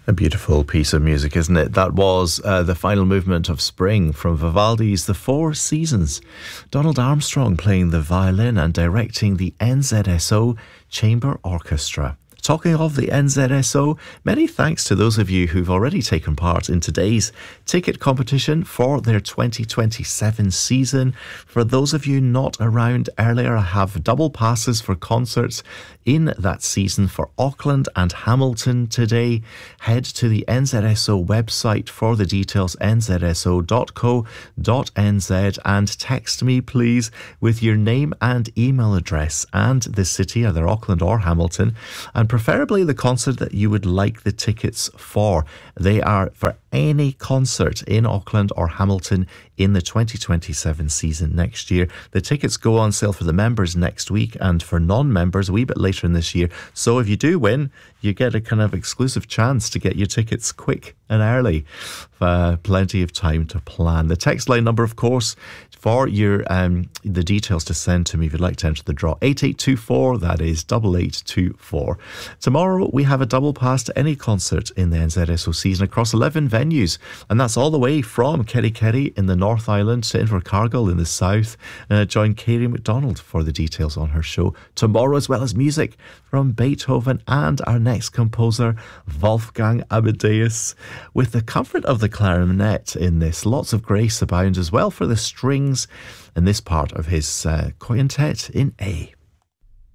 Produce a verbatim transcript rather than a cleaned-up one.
A beautiful piece of music, isn't it? That was uh, the final movement of Spring from Vivaldi's The Four Seasons. Donald Armstrong playing the violin and directing the N Z S O Chamber Orchestra. Talking of the N Z S O, many thanks to those of you who've already taken part in today's ticket competition for their twenty twenty-seven season. For those of you not around earlier, I have double passes for concerts in that season for Auckland and Hamilton today. Head to the N Z S O website for the details, n z s o dot co dot n z, and text me please with your name and email address and the city, either Auckland or Hamilton, and preferably the concert that you would like the tickets for. They are for any concert in Auckland or Hamilton in the twenty twenty-seven season next year. The tickets go on sale for the members next week and for non-members a wee bit later in this year. So if you do win, you get a kind of exclusive chance to get your tickets quick and early. Uh, plenty of time to plan. The text line number, of course, for your um, the details to send to me if you'd like to enter the draw, eight eight two four, that is eight eight two four. Tomorrow we have a double pass to any concert in the N Z S O season across eleven venues, and that's all the way from Kerry Kerry in the North Island to Invercargill in the south. Uh, join Katie McDonald for the details on her show tomorrow, as well as music from Beethoven and our next composer, Wolfgang Amadeus, with the comfort of the clarinet in this. Lots of grace abound as well for the strings in this part of his uh, quintet in A.